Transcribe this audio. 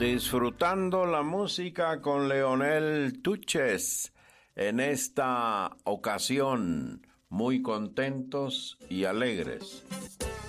Disfrutando la música con Leonel Tuches. En esta ocasión, muy contentos y alegres.